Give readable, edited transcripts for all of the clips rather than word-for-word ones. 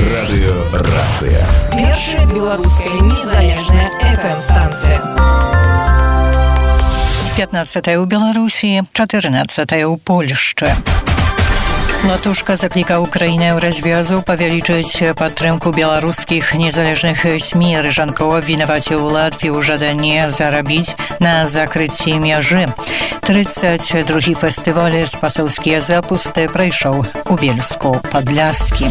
Радыёрацыя. Першая беларуская незалежная FM-станцыя. 15 у Беларусі, 14 у Польшчы. Латушка заклікаў краінаў развязу павялічыць падтрымку беларускіх незалежных СМІ. Рыжанкова вінаваціў Латвію ў жаданні зарабіць на закрыцці мяжы. 32-й фестываль «Спасаўскія запусты» прайшоў у Бельску-Падляскім.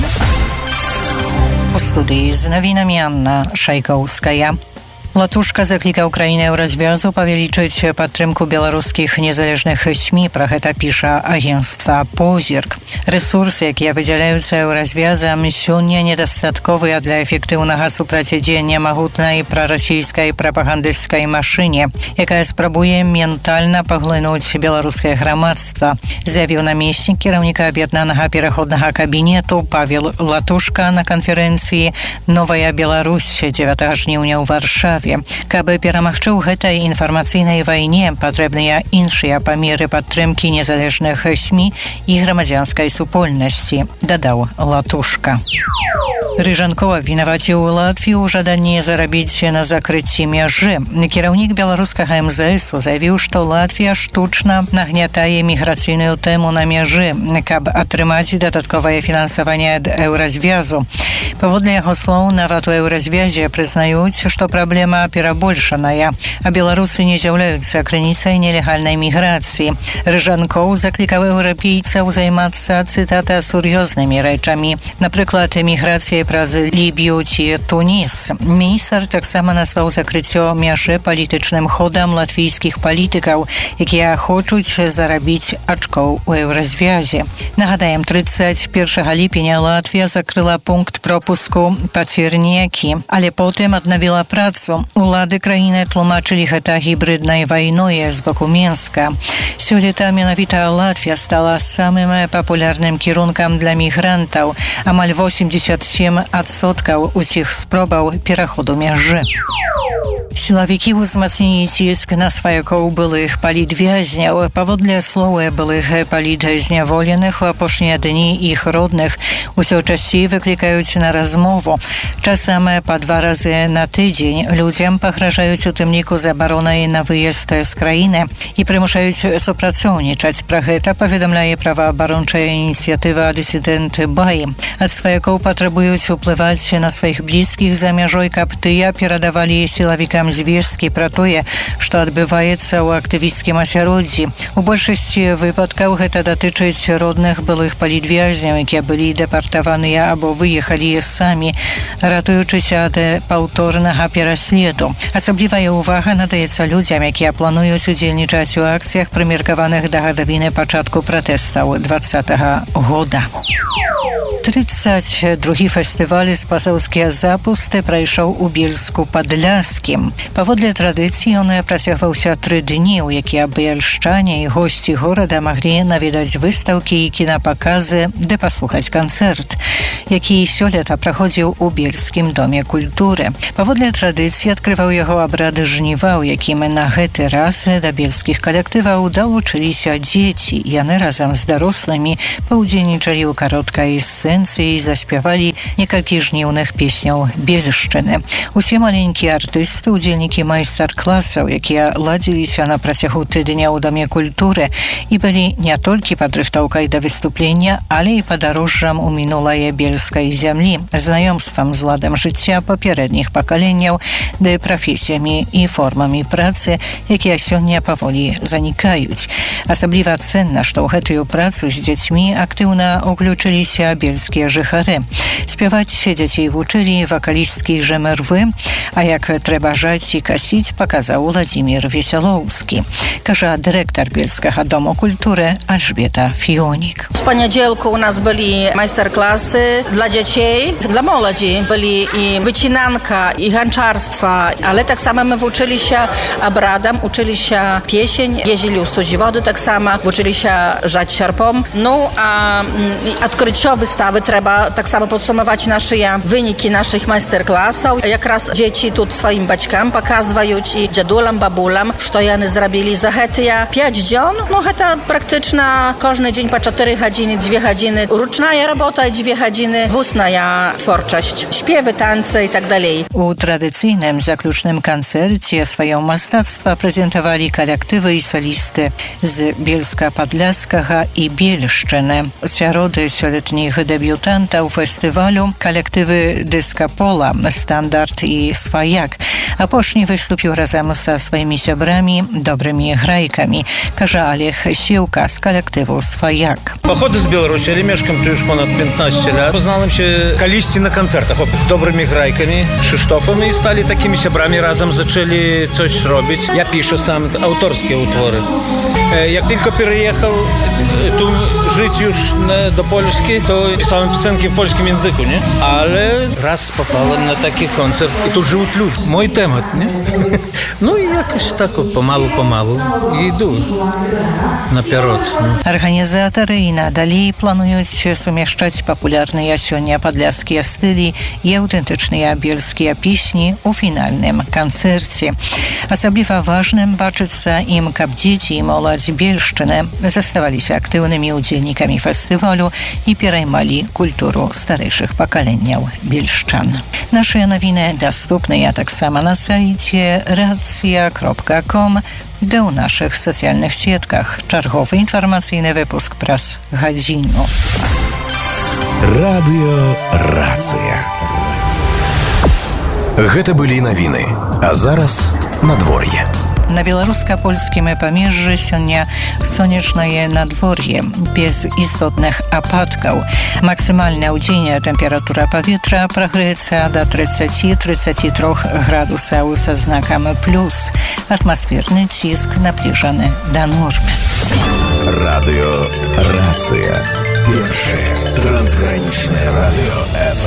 У студыі з навінамі Анна Шайкаўская. Латушка заклікаў краінаў развязу павялічыць падтрымку беларускіх незалежных СМІ. Пра гэта піша агенцтва «Позірк». Рэсурсы, якія выдзяляюцца ў развязам, сёння недастатковыя для эфектыўнага супрацьдзеяння магутнай прарасійскай прапагандысцкай машыне, якая спрабуе ментальна паглынуць беларускае грамадства, заявіў намеснік кіраўніка аб'яднанага пераходнага кабінету Павел Латушка на канферэнцыі «Новая Беларусь» 9 жніўня ў Варшаве. Каб перамагчы ў гэтай інфармацыйнай вайне, патрэбныя іншыя памеры падтрымкі незалежных СМІ і грамадзянскай супольнасці, дадаў Латушка. Рыжанкова вінаваціў Латвію ў жаданні зарабіць на закрыцці мяжы. Кіраўнік беларускага МЗС заявіў, што Латвія штучна нагнятае міграцыйную тэму на мяжы, каб атрымаць дадатковае фінансаванне ад еўразвязу. Паводле яго слоў, нават у еўразвязе прызнаюць, што праблема перабольшаная, а беларусы не з'яўляюцца крыніцай нелегальнай міграцыі. Рыжанкоў заклікаў еўрапейцаў займацца, цытата, сур'ёзнымі рэчамі, напрыклад, міграцыяй праз Лібію ці Тунис. Міністр таксама назваў закрыццё мяжы палітычным ходам латвійскіх палітыкаў, якія хочуць зарабіць ачкоў у еўразвязе. Нагадаем, 31 ліпеня Латвія закрыла пункт пропуску па Цірнякі, але потым аднавіла працу. Улады краіны тлумачылі гэта гібрыднай вайной з боку Мінска. Сёлета менавіта Латвія стала самым папулярным кірункам для мігрантаў. Амаль 87% усіх спробаў пераходу мяжы. Сілавікі ўзмацнілі ціск на сваякоў былых палітвязняў. Паводле слоў былых палітзняволеных, у апошнія дні іх родных усё часцей выклікаюць на размову. Часам па 2 разы на тыдзень людзям пагражаюць у тым ліку забаронай на выезд з краіны і прымушаюць супрацоўнічаць. Пра гэта паведамляе праваабарончая ініцыятыва «Дысідэнт Бай». Ад сваякоў патрабуюць уплываць на сваіх блізкіх за мяжой, каб тыя перадавалі сілавікам звесткі пра тое, што адбываецца ў актывісцкім асяроддзі. У большасці выпадкаў гэта датычыць родных былых палітвязняў, якія былі дэпартаваныя або выехалі самі, ратуючыся ад паўторнага пераследу. Асаблівая ўвага надаецца людзям, якія плануюць удзельнічаць у акцыях, прымеркаваных да гадавіны пачатку пратэстаў 2020 года. 32-й фестываль «Спасаўскія запусты» прайшоў у Бельску-Падляскім. Паводле традыцыі ён працягваўся 3 дні, у якія бельшчане і госці горада маглі наведаць выстаўкі і кінапаказы, ды паслухаць канцэрт, які сёлета праходзіў у Бельскім доме культуры. Паводле традыцыі адкрываў яго абрад жніва, у якім на гэты раз да бельскіх калектываў далучыліся дзеці. Яны разам з дарослымі паўдзельнічалі ў кароткай сцэне і заспявалі некалькі жніўных песняў бельшчыны. Усе маленькія артысты, удзельнікі майстар-класаў, якія ладзіліся на працягу тыдня ў Доме культуры і былі не толькі падрыхтоўкай да выступлення, але і падарожжам у мінулае бельскай зямлі, знаёмствам з ладам жыцця папярэдніх пакаленняў, ды прафесіямі і формамі працы, якія сёння паволі занікаюць. Асабліва цэнна, што ў гэтую працу з дзецьмі актыўна ўключыліся бельскія жыхары. Спяваць дзяцей вучылі вакалісткі Жэмервы, а як трэба жаць і касіць, паказаў Владзімір Весялоўскі, кажа дырэктар Бельскага дому культуры Альжбета Фіонік. W poniedziałku u nas byli majsterklasy dla dzieci, dla młodzi. Byli i wycinanka, i hańczarstwa, ale tak samo my uczyli się obradom, uczyli się piesień, jeździli u studzi wody tak samo, uczyli się żać sierpą. No a odkryciowe wystawy trzeba tak samo podsumować nasze wyniki naszych majsterklasów. Jak raz dzieci tu swoim baćkam pokazują i dziadulam, babulam, co oni zrobili za hetę 5 dzień. No to praktyczna, każdy dzień po 4 godziny, 2 godziny. Ruczna robota i 2 godziny wojny ustna twórczość, śpiewy, tańce i tak dalej. U tradycyjnym zakljucznym koncercie swoją mastactwa prezentowali kolektywy i solisty z Bielska Podlaskiego i Bielszczyny. Wśród sioletnich debiutantów festiwalu kolektywy Dyska Pola, Standard i Swajak, a później wystąpił razem ze swoimi siobrami, dobrymi grajkami, każe Olech Siłka z kolektywu Swajak. Pochodzę z Białorusi, ale mieszkam tu już ponad 15 lat. Poznałem się kaliści na koncertach z dobrymi grajkami, Krzysztofem, i stali takimi siobrami, razem zaczęli coś robić. Ja piszę sam autorskie utwory. Jak tylko przyjechał tu żyć już do Polski, to pisałem piosenki w polskim języku, nie? Ale raz popałem na taki koncert i tu żyją ludzie. Mój temat, nie? No i jakoś tak pomału idę naперед. Organizatory i nadal planują sumieszczać popularne сегодня podlaskie styli i autentyczne bielskie pieśni u finalnym koncercie. Osobliwie ważnym baczyć im, aby dzieci i młodzi Bielszczyny zostawali się aktywnymi udzielnikami festiwalu i przejmali kulturę starszych pokoleniów bielszczan. Nasze nowiny dostępne tak samo na sajcie racja.com, do naszych socjalnych sietkach. Czerwowy informacyjny wypusk pras godzinu. Radio Рацыя. Гэта былі навіны, а зараз надвор'е. Na białorusko-polskim Pamierzy сегодня słoneczne nadworje, bez istotnych opadków. Maksymalna dzienna temperatura powietrza прогреется do 30-33 gradusów ze znakiem plus. Atmosferny cisk nabliżony do normy. Radio Рацыя. Pierwsze transgraniczne radio FM.